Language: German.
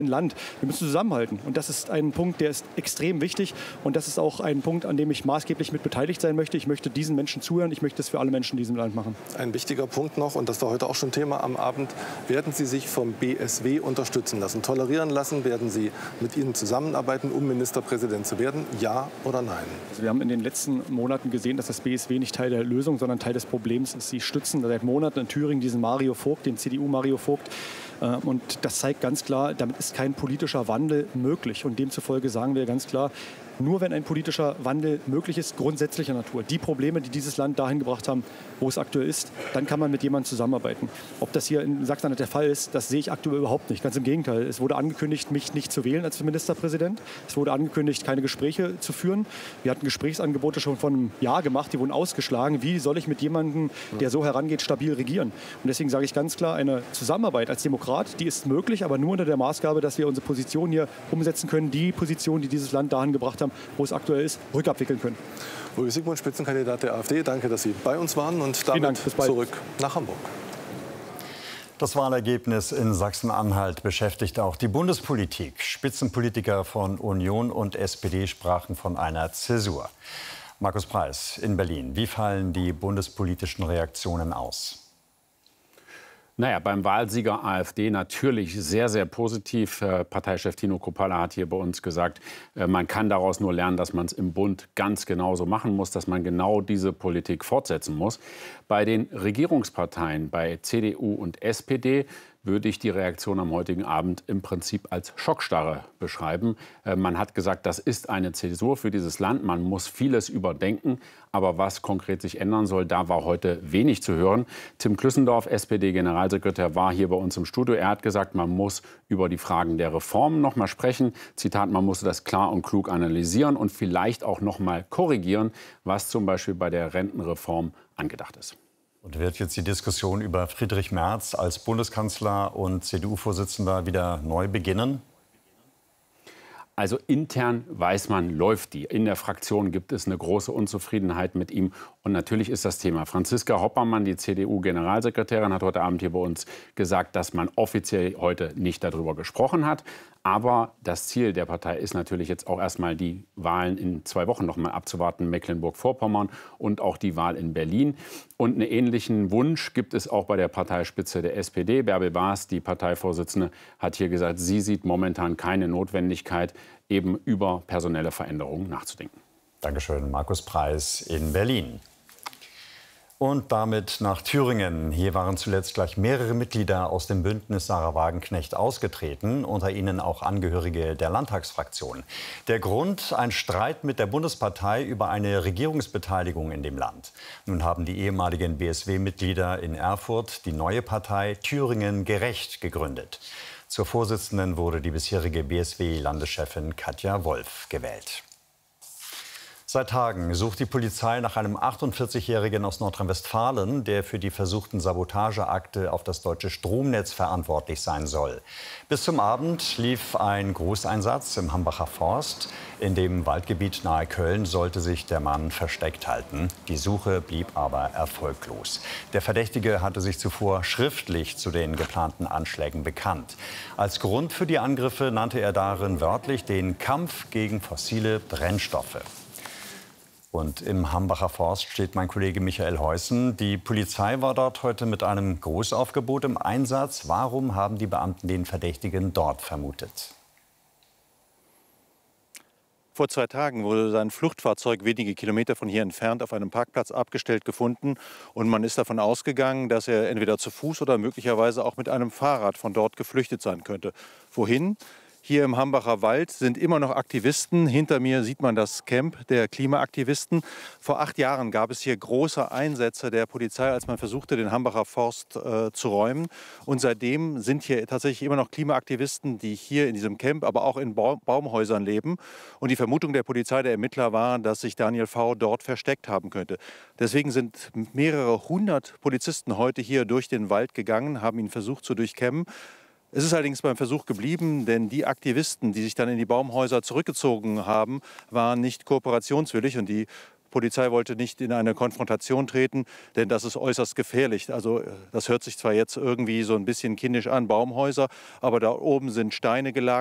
Land. Wir müssen zusammenhalten. Und das ist ein Punkt, der ist extrem wichtig. Und das ist auch ein Punkt, an dem ich maßgeblich mit beteiligt sein möchte. Ich möchte diesen Menschen zuhören. Ich möchte es für alle Menschen in diesem Land machen. Ein wichtiger Punkt noch, und das war heute auch schon Thema am Abend, werden Sie sich vom BSW unterstützen lassen, tolerieren lassen? Werden Sie mit Ihnen zusammenarbeiten, um Ministerpräsident zu werden? Ja oder nein? Also wir haben in den letzten Monaten gesehen, dass das BSW nicht Teil der Lösung, sondern Teil des Problems ist. Sie stützen seit Monaten in Thüringen diesen Mario Vogt, den CDU-Mario Vogt. Und das zeigt ganz klar, damit ist kein politischer Wandel möglich. Und demzufolge sagen wir ganz klar, nur wenn ein politischer Wandel möglich ist, grundsätzlicher Natur, die Probleme, die dieses Land dahin gebracht haben, wo es aktuell ist, dann kann man mit jemandem zusammenarbeiten. Ob das hier in Sachsen-Anhalt der Fall ist, das sehe ich aktuell überhaupt nicht. Ganz im Gegenteil. Es wurde angekündigt, mich nicht zu wählen als Ministerpräsident. Es wurde angekündigt, keine Gespräche zu führen. Wir hatten Gesprächsangebote schon vor einem Jahr gemacht, die wurden ausgeschlagen. Wie soll ich mit jemandem, der so herangeht, stabil regieren? Und deswegen sage ich ganz klar, eine Zusammenarbeit als Demokrat, die ist möglich, aber nur unter der Maßgabe, dass wir unsere Position hier umsetzen können, die Position, die dieses Land dahin gebracht haben, wo es aktuell ist, rückabwickeln können. Ulrich Siegmund, Spitzenkandidat der AfD, danke, dass Sie bei uns waren und damit zurück nach Hamburg. Das Wahlergebnis in Sachsen-Anhalt beschäftigt auch die Bundespolitik. Spitzenpolitiker von Union und SPD sprachen von einer Zäsur. Markus Preis in Berlin. Wie fallen die bundespolitischen Reaktionen aus? Naja, beim Wahlsieger AfD natürlich sehr, sehr positiv. Parteichef Tino Kruppalla hat hier bei uns gesagt, man kann daraus nur lernen, dass man es im Bund ganz genauso machen muss, dass man genau diese Politik fortsetzen muss. Bei den Regierungsparteien, bei CDU und SPD, würde ich die Reaktion am heutigen Abend im Prinzip als Schockstarre beschreiben. Man hat gesagt, das ist eine Zäsur für dieses Land. Man muss vieles überdenken. Aber was konkret sich ändern soll, da war heute wenig zu hören. Tim Klüssendorf, SPD-Generalsekretär, war hier bei uns im Studio. Er hat gesagt, man muss über die Fragen der Reformen noch mal sprechen. Zitat, man muss das klar und klug analysieren und vielleicht auch noch mal korrigieren, was zum Beispiel bei der Rentenreform angedacht ist. Und wird jetzt die Diskussion über Friedrich Merz als Bundeskanzler und CDU-Vorsitzender wieder neu beginnen? Also intern weiß man, läuft die. In der Fraktion gibt es eine große Unzufriedenheit mit ihm. Und natürlich ist das Thema. Franziska Hoppermann, die CDU-Generalsekretärin, hat heute Abend hier bei uns gesagt, dass man offiziell heute nicht darüber gesprochen hat. Aber das Ziel der Partei ist natürlich jetzt auch erstmal die Wahlen in 2 Wochen noch mal abzuwarten, Mecklenburg-Vorpommern und auch die Wahl in Berlin. Und einen ähnlichen Wunsch gibt es auch bei der Parteispitze der SPD. Bärbel Baas, die Parteivorsitzende, hat hier gesagt, sie sieht momentan keine Notwendigkeit, eben über personelle Veränderungen nachzudenken. Dankeschön, Markus Preis in Berlin. Und damit nach Thüringen. Hier waren zuletzt gleich mehrere Mitglieder aus dem Bündnis Sarah Wagenknecht ausgetreten, unter ihnen auch Angehörige der Landtagsfraktion. Der Grund: ein Streit mit der Bundespartei über eine Regierungsbeteiligung in dem Land. Nun haben die ehemaligen BSW-Mitglieder in Erfurt die neue Partei Thüringen Gerecht gegründet. Zur Vorsitzenden wurde die bisherige BSW-Landeschefin Katja Wolf gewählt. Seit Tagen sucht die Polizei nach einem 48-Jährigen aus Nordrhein-Westfalen, der für die versuchten Sabotageakte auf das deutsche Stromnetz verantwortlich sein soll. Bis zum Abend lief ein Großeinsatz im Hambacher Forst. In dem Waldgebiet nahe Köln sollte sich der Mann versteckt halten. Die Suche blieb aber erfolglos. Der Verdächtige hatte sich zuvor schriftlich zu den geplanten Anschlägen bekannt. Als Grund für die Angriffe nannte er darin wörtlich den Kampf gegen fossile Brennstoffe. Und im Hambacher Forst steht mein Kollege Michael Heußen. Die Polizei war dort heute mit einem Großaufgebot im Einsatz. Warum haben die Beamten den Verdächtigen dort vermutet? Vor 2 Tagen wurde sein Fluchtfahrzeug wenige Kilometer von hier entfernt auf einem Parkplatz abgestellt gefunden. Und man ist davon ausgegangen, dass er entweder zu Fuß oder möglicherweise auch mit einem Fahrrad von dort geflüchtet sein könnte. Wohin? Hier im Hambacher Wald sind immer noch Aktivisten. Hinter mir sieht man das Camp der Klimaaktivisten. Vor 8 Jahren gab es hier große Einsätze der Polizei, als man versuchte, den Hambacher Forst zu räumen. Und seitdem sind hier tatsächlich immer noch Klimaaktivisten, die hier in diesem Camp, aber auch in Baumhäusern leben. Und die Vermutung der Polizei, der Ermittler, war, dass sich Daniel V. dort versteckt haben könnte. Deswegen sind mehrere hundert Polizisten heute hier durch den Wald gegangen, haben ihn versucht zu durchkämmen. Es ist allerdings beim Versuch geblieben, denn die Aktivisten, die sich dann in die Baumhäuser zurückgezogen haben, waren nicht kooperationswillig. Und die Polizei wollte nicht in eine Konfrontation treten, denn das ist äußerst gefährlich. Also das hört sich zwar jetzt irgendwie so ein bisschen kindisch an, Baumhäuser, aber da oben sind Steine gelagert.